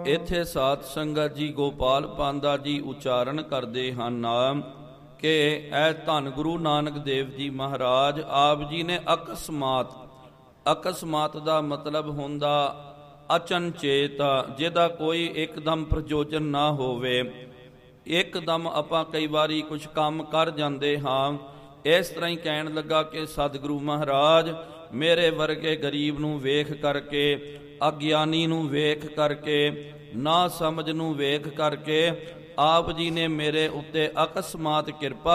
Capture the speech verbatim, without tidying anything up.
ਇਥੇ ਸਾਧ ਸੰਗਤ ਜੀ ਗੋਪਾਲ ਪਾਂਦਾ ਜੀ ਉਚਾਰਨ ਕਰਦੇ ਹਨ ਕਿ ਐ ਧੰਨ ਗੁਰੂ ਨਾਨਕ ਦੇਵ ਜੀ ਮਹਾਰਾਜ ਆਪ ਜੀ ਨੇ ਅਕਸਮਾਤ, ਅਕਸਮਾਤ ਦਾ ਮਤਲਬ ਹੁੰਦਾ ਅਚਨਚੇਤ, ਜਿਹਦਾ ਕੋਈ ਇੱਕਦਮ ਪ੍ਰਯੋਜਨ ਨਾ ਹੋਵੇ। ਇੱਕਦਮ ਆਪਾਂ ਕਈ ਵਾਰੀ ਕੁਝ ਕੰਮ ਕਰ ਜਾਂਦੇ ਹਾਂ। ਇਸ ਤਰ੍ਹਾਂ ਹੀ ਕਹਿਣ ਲੱਗਾ ਕਿ ਸਤਿਗੁਰੂ ਮਹਾਰਾਜ ਮੇਰੇ ਵਰਗੇ ਗਰੀਬ ਨੂੰ ਵੇਖ ਕਰਕੇ, ਅਗਿਆਨੀ ਨੂੰ ਵੇਖ ਕਰਕੇ, ਨਾ ਸਮਝ ਨੂੰ ਵੇਖ ਕਰਕੇ ਆਪ ਜੀ ਨੇ ਮੇਰੇ ਉੱਤੇ ਅਕਸਮਾਤ ਕਿਰਪਾ